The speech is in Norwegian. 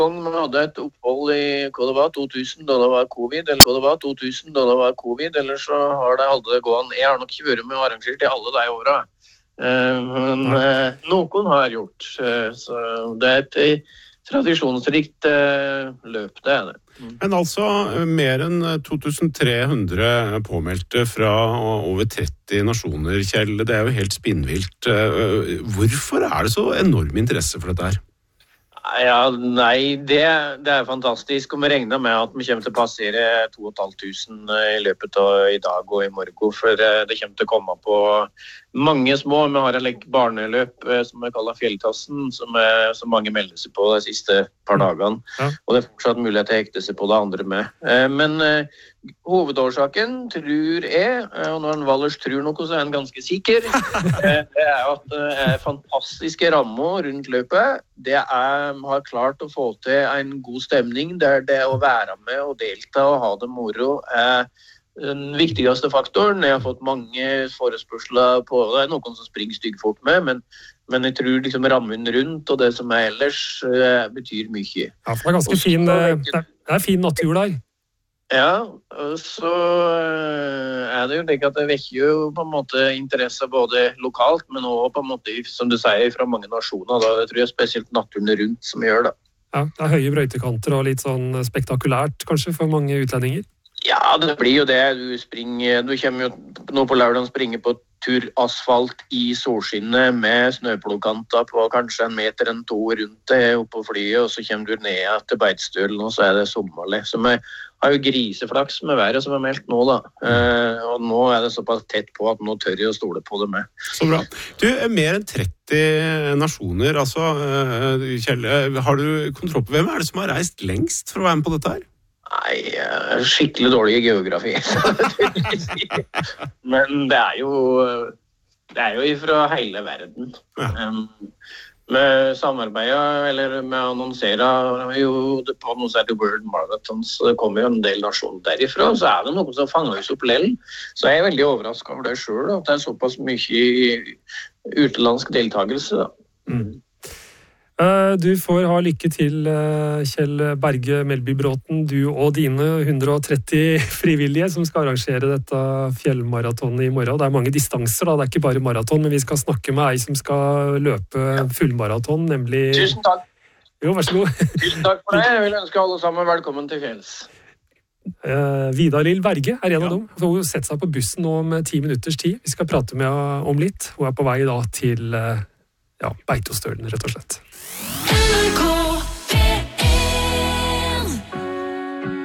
gang man hadde et opphold i hva det var, 2000 da det var covid, eller så hadde det gått. Jeg har nok ikke vært med og arrangert i alle de årene. Men noen har gjort, så det et tradisjonsrikt løp, det det. Men altså mer enn 2300 påmeldte fra over 30 nasjoner, Kjell. Det jo helt spinnvilt. Hvorfor det så enorm interesse for dette her? Ja, nei, det fantastisk, og vi regner med at vi kommer til å passere 2500 i løpet av i dag og i morgen, for det kommer til å komme på mange små. Vi har en barneløp som vi kaller Fjelltassen, som mange melder seg på de siste par dagene, og det fortsatt mulighet til å hekte seg på det andre med. Men hovedårsaken, tror jeg, og når en Valdres tror noe, så en ganske sikker, det at det fantastiske rammer rundt løpet. Det har klart å få til en god stemning, der det å være med og delta og ha det moro den viktigste faktoren. Jeg har fått mange forespørsler på det. Det noen som springer styggfort med, men jeg tror liksom rammen rundt og det som ellers betyr mye. Ja, for det ganske fin, det fin natur der. Ja, så det jo slik at det vekker jo på en måte interesse både lokalt, men også på en måte, som du sier, fra mange nasjoner. Da. Det tror jeg spesielt naturen rundt som gjør det. Ja, det høye brøytekanter og litt sånn spektakulært kanskje for mange utlendinger. Ja, det blir jo det. Du kommer jo nå på lørdag og springer på tur asfalt i solskinnet med snøplogkanter på kanskje 1 meter eller 2 rundt det oppe på flyet, og så kommer du ned til Beitstølen, og så det sommerlig. Så vi har jo griseflaks med været som meldt nå, da. Og nå det såpass tett på at nå tør jeg å stole på det med. Så bra. Du, mer enn 30 nasjoner, altså, Kjell, har du kontroll på hvem det som har reist lengst for å være med på dette her? Nei, skikkelig dårlig i geografi. Men det jo fra hele verden. Vi samarbeider, eller vi annonserer jo på noe som heter World Marathons, det kommer jo en del nasjoner derifra, så det noe som fanger oss opp lell. Så jeg veldig overrasket over det selv, at det såpass mye utenlandsk deltakelse, da. Du får ha lykke til, Kjell Berge Melby Bråten, du og dine 130 frivillige som skal arrangere dette fjellmaratonet i morgen. Det mange distanser, da. Det ikke bare maraton, men vi skal snakke med ei som skal løpe fullmaraton, nemlig... Tusen takk. Jo, vær så god. Tusen takk for det. Jeg vil ønske alle sammen velkommen til fjells. Vidar Lill Berge en av dem. Hun har sett seg på bussen nå om 10 minutters tid. Vi skal prate med henne om litt. Hun på vei da til Beitostølen, rett og slett.